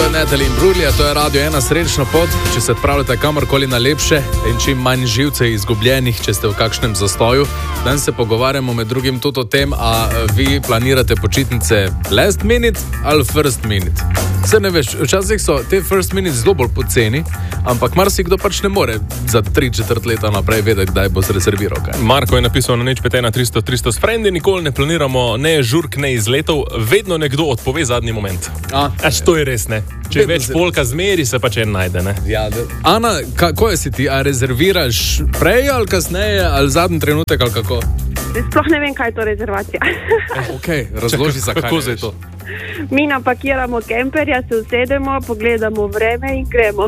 je Natalie Imbruglia, to je Radio 1, srečno pot, če se odpravljate kamorkoli na lepše in čim manj živce izgubljenih, če ste v kakšnem zastoju. Danes se pogovarjamo med drugim tudi o tem, a vi planirate počitnice last minute ali first minute. Se ne veš, včasih so te first minute zelo bolj poceni, ampak marsikdo pač ne more za 3-4 leta naprej vedeti, kdaj bo se rezerviral. Kaj? Marko je napisal na nič 51300 s frendi, nikoli ne planiramo ne žurk, ne izletov, vedno nekdo odpove zadnji moment. To je res, ne? Če več polka zmeri, se pač en najde, ne? Ja, Ana, kako si ti? A rezerviraš prej ali kasneje, ali zadnji trenutek, ali kako? Sploh ne vem, kaj je to rezervacija. Razloži, zakaj. Kako je to? Mi napakiramo kemperja, se usedemo, pogledamo vreme in gremo.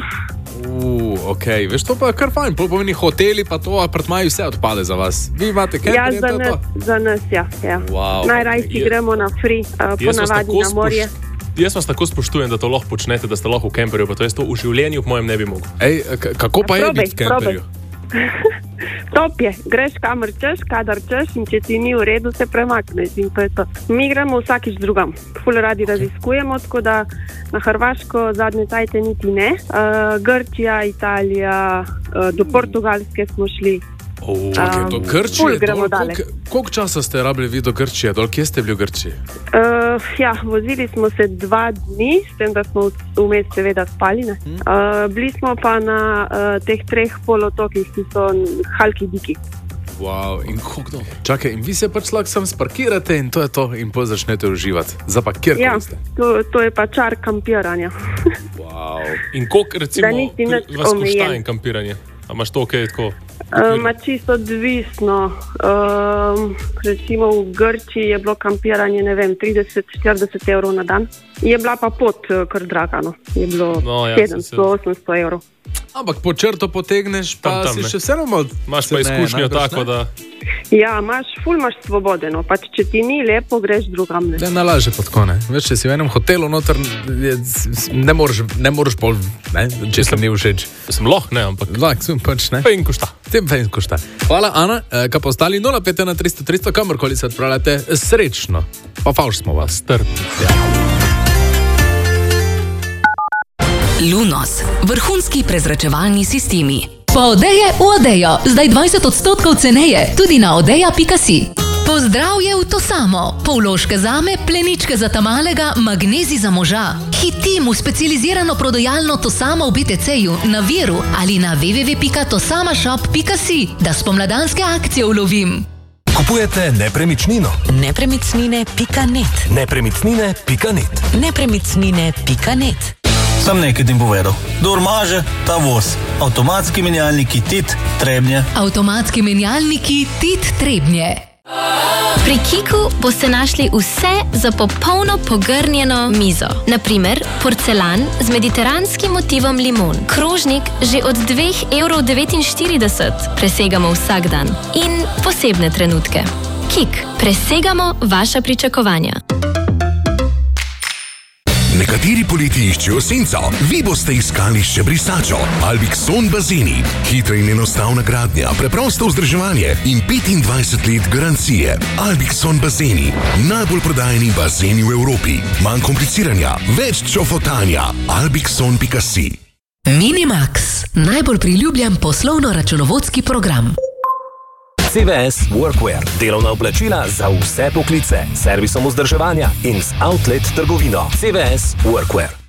Veš, to pa je kar fajn, pomeni hoteli, pa to apartmaji, vse odpade za vas. Vi imate kemperje, to je to? Za nas, ja. Wow, najrajši gremo na free, ponavadi na morje. Jaz vas tako spoštujem, da to lahko počnete, da ste lahko v kemperju, pa to jaz to v življenju po mojem ne bi mogel. Kako pa je biti v kemperju? Top je, greš kamor češ, kadar češ in če ti ni v redu, se premakneš in to je to. Mi gremo vsakič drugam, ful radi raziskujemo, tako da na Hrvaško zadnje tajte niti ne. Grčija, Italija, do Portugalske smo šli. Do Grčije? Koliko časa ste rabili vi do Grčije? Kje ste bili v Grčiji? Vozili smo se 2 dni, s tem, da smo vmes seveda spali. Bili smo pa na teh 3 polotokih, ki so Halkidiki. In kako? Čakaj, in vi se pač lahko sam sparkirate in to je to, in potem začnete uživati. Zdaj pa kjerkoli ste? To je pa čar kampiranja. In koliko recimo vas košta in kampiranje? A imaš to tako? Čisto odvisno. Recimo v Grčiji je bilo kampiranje, ne vem, 30-40 evrov na dan. Je bila pa pot kar draga, no. Je bilo 700-800 evrov. Ampak po črto potegneš, pa si še vseeno malo... Imaš pa izkušnjo tako, da... Ja, ful imaš svobode, no. Pač če ti ni lepo, greš drugam, ne. Ne nalaže pa tako, ne. Veš, če si v enem hotelu noter, ne moreš pol, ne, če se ni všeč. Sem lahko, ne, ampak... Lahko, pač, ne. Pa in košta. Hvala, Ana. Kaj pa ostali 051-300-300, kamorkoli se odpravljate, srečno. Pa favš smo vas. Lunos, vrhunski prezračevalni sistemi. Pa Odeje v Odejo, zdaj 20% ceneje, tudi na odeja.si. Pozdravje v to samo, polložke zame, pleničke za tamalega, magnezi za moža. Hitim v specializirano prodajalno to samo v BTC-ju, na Viru ali na www.tosamashop.si, da spomladanske akcije ulovim. Kupujete nepremičnino? Nepremičnine.net. Nepremičnine.net. Nepremičnine.net. Sam nekaj tim povedal. Kdor maže, ta voz. Avtomatski menjalniki TIT Trebnje. Avtomatski menjalniki TIT Trebnje. Pri Kiku boste našli vse za popolno pogrnjeno mizo. Naprimer, porcelan z mediteranskim motivom limon. Krožnik že od 2,49 €. Presegamo vsak dan. In posebne trenutke. Kik, presegamo vaša pričakovanja. Nekateri poleti iščejo senco, vi boste iskali še brisačo. Albixon bazeni. Hitra in enostavna gradnja, preprosto vzdrževanje in 25 let garancije. Albixon bazeni. Najbolj prodajeni bazeni v Evropi. Manj kompliciranja, več čofotanja. Albixon.si. Minimax. Najbolj priljubljen poslovno-računovodski program. CVS Workwear. Delovna oblačila za vse poklice. Servisom vzdrževanja in z outlet trgovino. CVS Workwear.